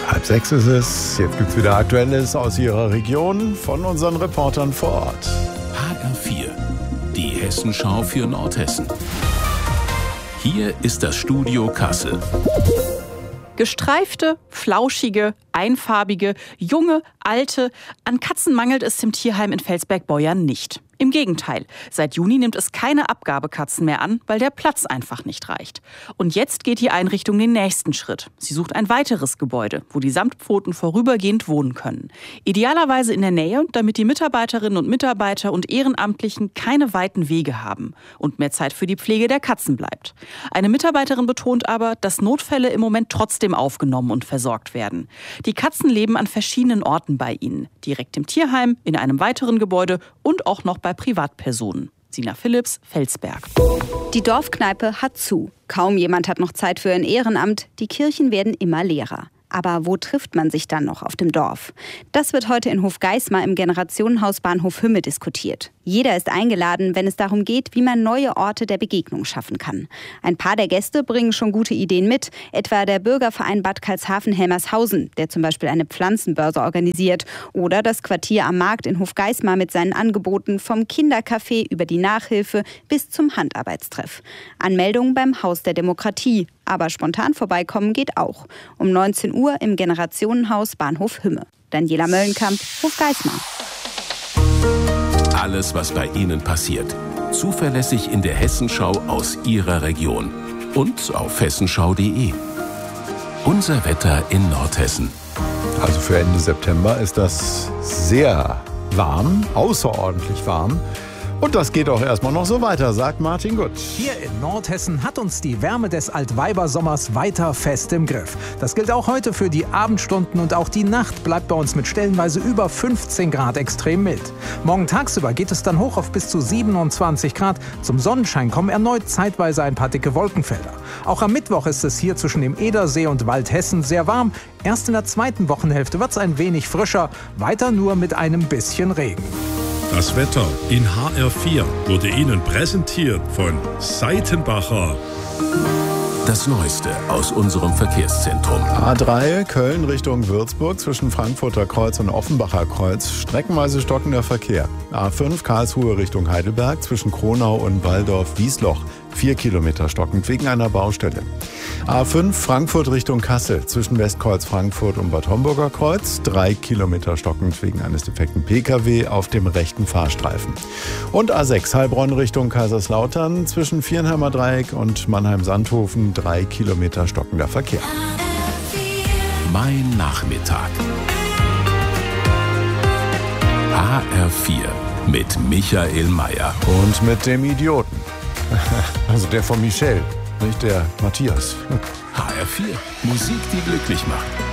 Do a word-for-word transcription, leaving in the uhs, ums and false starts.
Halb sechs ist es. Jetzt gibt es wieder Aktuelles aus Ihrer Region von unseren Reportern vor Ort. H R vier, die Hessenschau für Nordhessen. Hier ist das Studio Kassel. Gestreifte, flauschige, einfarbige, junge, alte. An Katzen mangelt es im Tierheim in Felsberg-Beuern nicht. Im Gegenteil, seit Juni nimmt es keine Abgabekatzen mehr an, weil der Platz einfach nicht reicht. Und jetzt geht die Einrichtung den nächsten Schritt. Sie sucht ein weiteres Gebäude, wo die Samtpfoten vorübergehend wohnen können. Idealerweise in der Nähe, damit die Mitarbeiterinnen und Mitarbeiter und Ehrenamtlichen keine weiten Wege haben und mehr Zeit für die Pflege der Katzen bleibt. Eine Mitarbeiterin betont aber, dass Notfälle im Moment trotzdem aufgenommen und versorgt werden. Die Katzen leben an verschiedenen Orten bei ihnen. Direkt im Tierheim, in einem weiteren Gebäude und auch noch bei Privatpersonen. Sina Philipps, Felsberg. Die Dorfkneipe hat zu. Kaum jemand hat noch Zeit für ein Ehrenamt. Die Kirchen werden immer leerer. Aber wo trifft man sich dann noch auf dem Dorf? Das wird heute in Hofgeismar im Generationenhaus Bahnhof Hümme diskutiert. Jeder ist eingeladen, wenn es darum geht, wie man neue Orte der Begegnung schaffen kann. Ein paar der Gäste bringen schon gute Ideen mit, etwa der Bürgerverein Bad Karlshafen-Helmershausen, der zum Beispiel eine Pflanzenbörse organisiert, oder das Quartier am Markt in Hofgeismar mit seinen Angeboten vom Kindercafé über die Nachhilfe bis zum Handarbeitstreff. Anmeldung beim Haus der Demokratie, aber spontan vorbeikommen geht auch. Um neunzehn Uhr im Generationenhaus Bahnhof Hümme. Daniela Möllenkamp, Hofgeismar. Alles, was bei Ihnen passiert. Zuverlässig in der Hessenschau aus Ihrer Region. Und auf hessenschau punkt de. Unser Wetter in Nordhessen. Also für Ende September ist das sehr warm, außerordentlich warm. Und das geht auch erstmal noch so weiter, sagt Martin Gut. Hier in Nordhessen hat uns die Wärme des Altweibersommers weiter fest im Griff. Das gilt auch heute für die Abendstunden und auch die Nacht bleibt bei uns mit stellenweise über fünfzehn Grad extrem mild. Morgen tagsüber geht es dann hoch auf bis zu siebenundzwanzig Grad. Zum Sonnenschein kommen erneut zeitweise ein paar dicke Wolkenfelder. Auch am Mittwoch ist es hier zwischen dem Edersee und Waldhessen sehr warm. Erst in der zweiten Wochenhälfte wird es ein wenig frischer, weiter nur mit einem bisschen Regen. Das Wetter in H R vier wurde Ihnen präsentiert von Seitenbacher. Das Neueste aus unserem Verkehrszentrum. A drei Köln Richtung Würzburg zwischen Frankfurter Kreuz und Offenbacher Kreuz. Streckenweise stockender Verkehr. A fünf Karlsruhe Richtung Heidelberg zwischen Kronau und Walldorf-Wiesloch. Vier Kilometer stockend wegen einer Baustelle. A fünf Frankfurt Richtung Kassel zwischen Westkreuz Frankfurt und Bad Homburger Kreuz. Drei Kilometer stockend wegen eines defekten P K W auf dem rechten Fahrstreifen. Und A sechs Heilbronn Richtung Kaiserslautern zwischen Viernheimer Dreieck und Mannheim-Sandhofen. Drei Kilometer stockender Verkehr. Mein Nachmittag. H R vier mit Michael Mayer. Und mit dem Idioten. Also der von Michel, nicht der Matthias. H R vier, Musik, die glücklich macht.